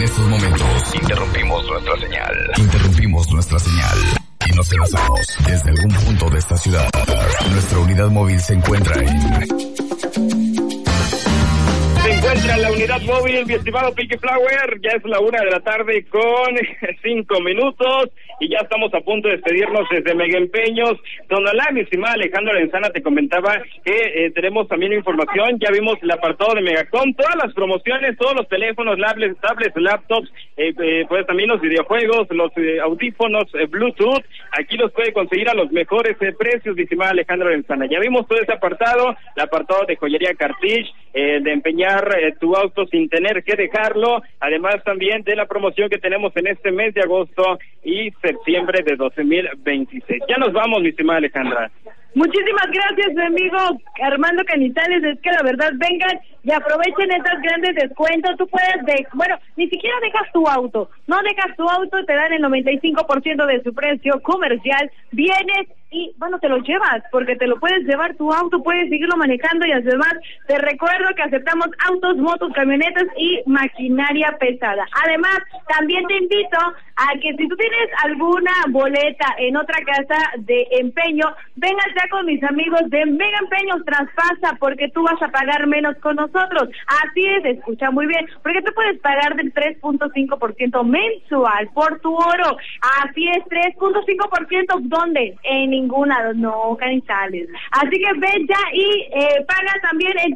estos momentos interrumpimos nuestra señal y nos enlazamos desde algún punto de esta ciudad. Nuestra unidad móvil se encuentra la unidad móvil, mi estimado Pinky Flower. Ya es la 1:00 p.m. con 5 minutos y ya estamos a punto de despedirnos desde Mega Empeños. Don Alá, mi estimada Alejandra Lenzana, te comentaba que tenemos también información. Ya vimos el apartado de Megacom, todas las promociones, todos los teléfonos, tablets, laptops, pues también los videojuegos, los audífonos, Bluetooth. Aquí los puede conseguir a los mejores precios, mi estimada Alejandra Lenzana. Ya vimos todo ese apartado, el apartado de joyería Cartish, de empeñar tu auto sin tener que dejarlo, además también de la promoción que tenemos en este mes de agosto y septiembre de 2026. Ya nos vamos, mi estimada Alejandra. Muchísimas gracias, mi amigo Armando Canizales. Es que la verdad, vengan y aprovechen estos grandes descuentos. Tú puedes, ni siquiera dejas tu auto. No dejas tu auto, te dan el 95% de su precio comercial. Vienes y, te lo llevas, porque te lo puedes llevar tu auto, puedes seguirlo manejando y además te recuerdo que aceptamos autos, motos, camionetas y maquinaria pesada. Además, también te invito a que si tú tienes alguna boleta en otra casa de empeño, vengas ya con mis amigos de Mega Empeños Traspasa, porque tú vas a pagar menos con nosotros. Así es, escucha muy bien, porque tú puedes pagar del 3.5% mensual por tu oro. Así es, 3.5%, ¿dónde? En ninguna, no, Canizales. Así que ven ya y paga también el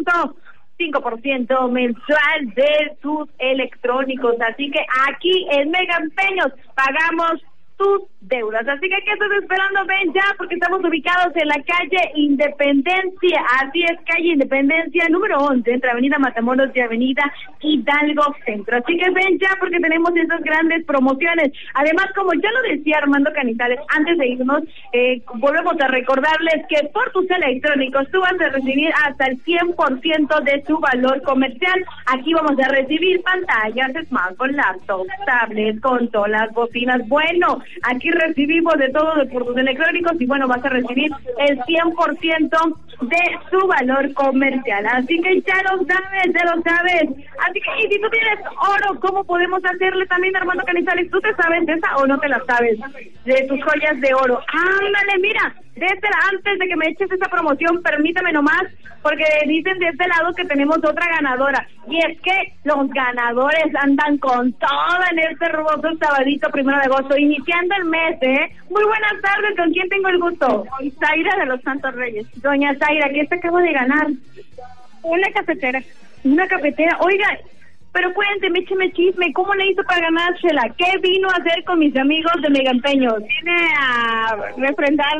2.5% mensual de tus electrónicos. Así que aquí en Mega Empeños pagamos tus deudas. Así que, ¿qué estás esperando? Ven ya, porque estamos ubicados en la calle Independencia. Así es, calle Independencia número 11, entre Avenida Matamoros y Avenida Hidalgo Centro. Así que ven ya, porque tenemos estas grandes promociones. Además, como ya lo decía Armando Canizales, antes de irnos, volvemos a recordarles que por tus electrónicos tú vas a recibir hasta el 100% de su valor comercial. Aquí vamos a recibir pantallas, smartphones, laptops, tablets, consolas, bocinas. Bueno, aquí recibimos de todo por tus electrónicos y vas a recibir el 100% de su valor comercial. Así que ya lo sabes. Así que, y si tú tienes oro, ¿cómo podemos hacerle también, Armando Canizales? ¿Tú te sabes de esa o no te la sabes? De tus joyas de oro. Ándale, mira, antes de que me eches esa promoción, permítame nomás, porque dicen de este lado que tenemos otra ganadora. Y es que los ganadores andan con todo en este hermoso sabadito 1 de agosto, iniciando el mes, Muy buenas tardes, ¿con quién tengo el gusto? Zaira de los Santos Reyes. Doña Zaira, ¿qué se acaba de ganar? Una cafetera. Una cafetera, oiga, pero cuénteme, écheme chisme, ¿cómo le hizo para ganársela? ¿Qué vino a hacer con mis amigos de Mega Empeños? Vine a refrendar.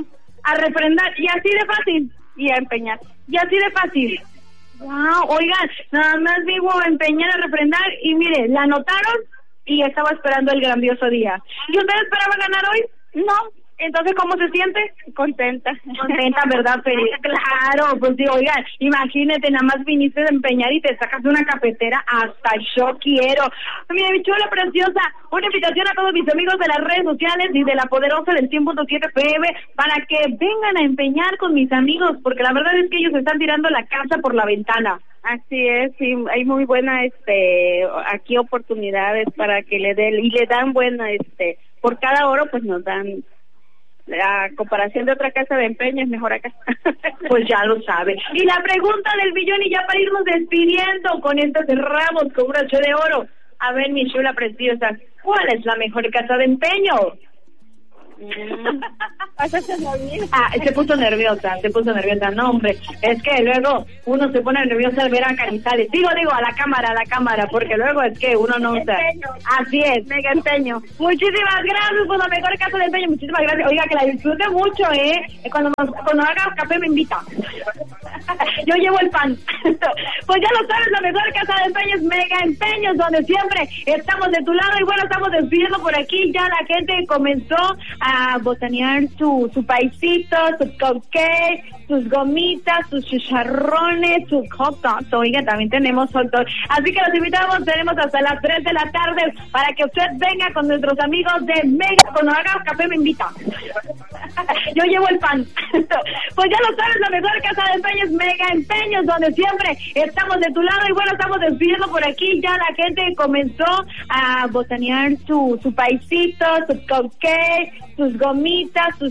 Y así de fácil. Y a empeñar. Y así de fácil. Wow, oigan, nada más vivo a empeñar, a refrendar y mire, la anotaron y estaba esperando el grandioso día. ¿Y usted esperaba ganar hoy? No. Entonces, ¿cómo se siente? Contenta, ¿verdad? Feliz. Claro, pues sí, oigan, imagínate, nada más viniste a empeñar y te sacas una cafetera, hasta yo quiero. Mira, mi chula preciosa, una invitación a todos mis amigos de las redes sociales y de la poderosa del 100.7 FM para que vengan a empeñar con mis amigos, porque la verdad es que ellos están tirando la casa por la ventana. Así es, sí, hay muy buena, aquí oportunidades para que le dan buena, por cada oro, pues nos dan. La comparación de otra casa de empeño es mejor acá. Pues ya lo sabe. Y la pregunta del millón, y ya para irnos despidiendo con estos ramos con broche de oro. A ver, mi chula preciosa, ¿cuál es la mejor casa de empeño? Se puso nerviosa, no, hombre, es que luego uno se pone nervioso al ver a Canizales, digo, a la cámara, porque luego es que uno no usa. Así es, Mega Empeño. Muchísimas gracias por la mejor casa de empeño, muchísimas gracias, oiga, que la disfrute mucho, cuando haga café me invita. Yo llevo el pan. Pues ya lo sabes, la mejor casa de empeños, Mega Empeños, donde siempre estamos de tu lado. Y bueno, estamos despidiendo por aquí. Ya la gente comenzó a botanear su paisito, su cupcake, sus gomitas, sus chicharrones, sus hot dogs. Oiga, también tenemos hot dogs. Así que los invitamos, tenemos hasta las 3 de la tarde para que usted venga con nuestros amigos de Mega. Cuando haga café me invita. Yo llevo el pan. Pues ya lo sabes, la mejor casa de empeños, Mega Empeños, donde siempre estamos de tu lado. Y bueno, estamos despidiendo por aquí. Ya la gente comenzó a botanear su paisito, su cupcake, sus gomitas, sus